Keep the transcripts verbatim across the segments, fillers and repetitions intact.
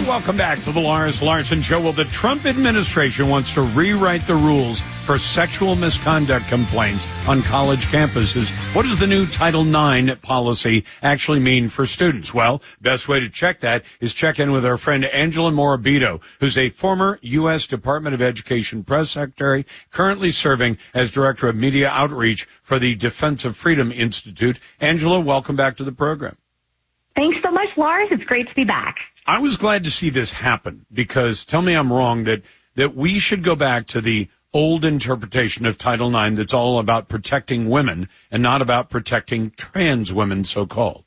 Welcome back to the Lars Larson Show. Well, the Trump administration wants to rewrite the rules for sexual misconduct complaints on college campuses. What does the new Title nine policy actually mean for students? Well, best way to check that is check in with our friend Angela Morabito, who's a former U S Department of Education press secretary, currently serving as director of media outreach for the Defense of Freedom Institute. Angela, welcome back to the program. Thanks so much, Lars. It's great to be back. I was glad to see this happen because, tell me I'm wrong, that, that we should go back to the old interpretation of Title nine that's all about protecting women and not about protecting trans women, so-called.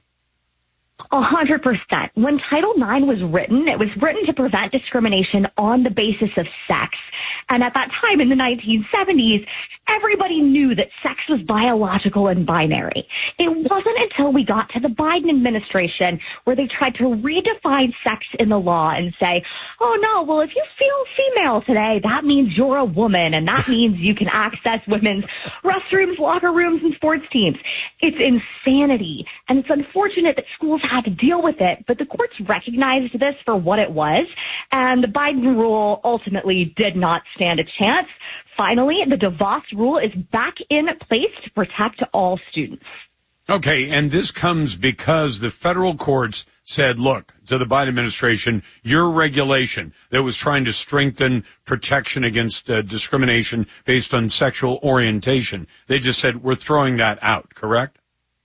A hundred percent. When Title nine was written, it was written to prevent discrimination on the basis of sex. And at that time in the nineteen seventies, everybody knew that sex was biological and binary. It wasn't until we got to the Biden administration where they tried to redefine sex in the law and say, oh no, well, if you feel female today, that means you're a woman and that means you can access women's restrooms, locker rooms, and sports teams. It's insanity. And it's unfortunate that schools had to deal with it, but the courts recognized this for what it was, and the Biden rule ultimately did not stand a chance. Finally, the DeVos rule is back in place to protect all students. Okay, and this comes because the federal courts said, look, to the Biden administration, your regulation that was trying to strengthen protection against uh, discrimination based on sexual orientation, they just said, we're throwing that out, correct?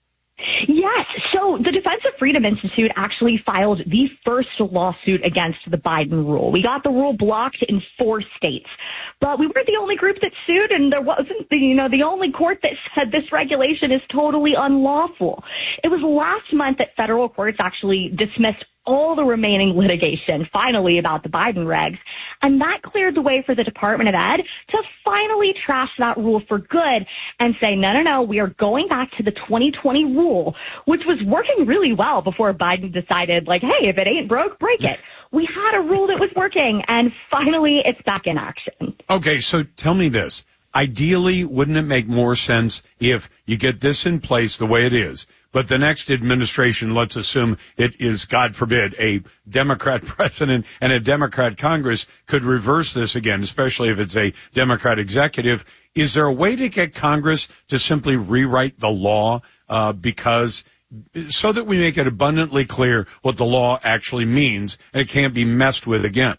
Yes. So the Defense of Freedom Institute actually filed the first lawsuit against the Biden rule. We got the rule blocked in four states, but we weren't the only group that sued, and there wasn't the, you know, the only court that said this regulation is totally unlawful. It was last month that federal courts actually dismissed all the remaining litigation, finally, about the Biden regs. And that cleared the way for the Department of Ed to finally trash that rule for good and say, no, no, no, we are going back to the twenty twenty rule, which was working really well before Biden decided, like, hey, if it ain't broke, break it. We had a rule that was working, and finally it's back in action. Okay, so tell me this. Ideally, wouldn't it make more sense if you get this in place the way it is, but the next administration, let's assume it is, God forbid, a Democrat president and a Democrat Congress, could reverse this again, especially if it's a Democrat executive. Is there a way to get Congress to simply rewrite the law uh, because so that we make it abundantly clear what the law actually means and it can't be messed with again?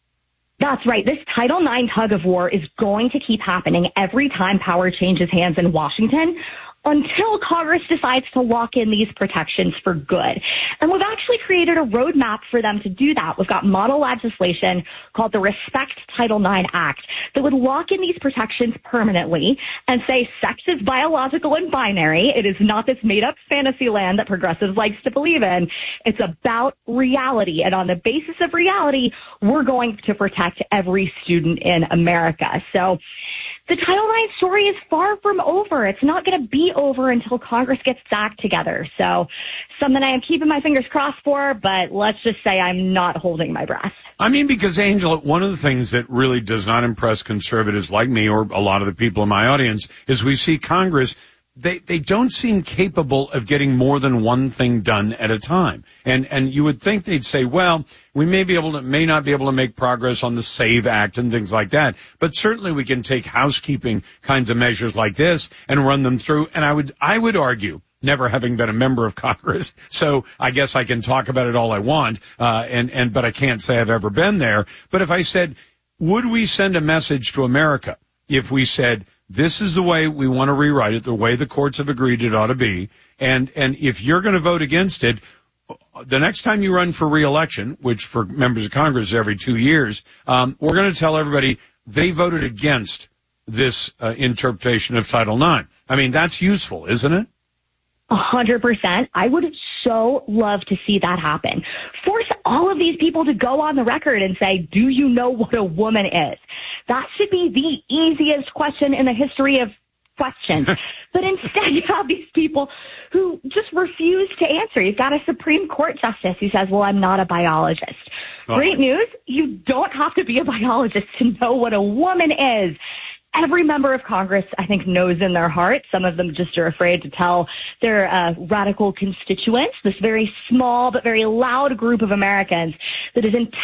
That's right. This Title nine tug of war is going to keep happening every time power changes hands in Washington until Congress decides to lock in these protections for good. And we've actually created a roadmap for them to do that. We've got model legislation called the Respect Title nine Act that would lock in these protections permanently and say sex is biological and binary. It is not this made-up fantasy land that progressives likes to believe in. It's about reality. And on the basis of reality, we're going to protect every student in America. So the Title nine story is far from over. It's not going to be over until Congress gets its act together. So something I am keeping my fingers crossed for, but let's just say I'm not holding my breath. I mean, because, Angela, one of the things that really does not impress conservatives like me or a lot of the people in my audience is we see Congress, they, they don't seem capable of getting more than one thing done at a time. And, and you would think they'd say, well, we may be able to, may not be able to make progress on the SAVE Act and things like that, but certainly we can take housekeeping kinds of measures like this and run them through. And I would, I would argue, never having been a member of Congress, so I guess I can talk about it all I want, uh, and, and, but I can't say I've ever been there. But if I said, would we send a message to America if we said, this is the way we want to rewrite it, the way the courts have agreed it ought to be. And, and if you're going to vote against it, the next time you run for re-election, which for members of Congress is every two years, um, we're going to tell everybody they voted against this uh, interpretation of Title nine. I mean, that's useful, isn't it? A hundred percent. I would so love to see that happen. Force all of these people to go on the record and say, do you know what a woman is? That should be the easiest question in the history of questions. But instead, you have these people who just refuse to answer. You've got a Supreme Court justice who says, well, I'm not a biologist. Oh. Great news. You don't have to be a biologist to know what a woman is. Every member of Congress, I think, knows in their heart. Some of them just are afraid to tell their uh, radical constituents, this very small but very loud group of Americans that is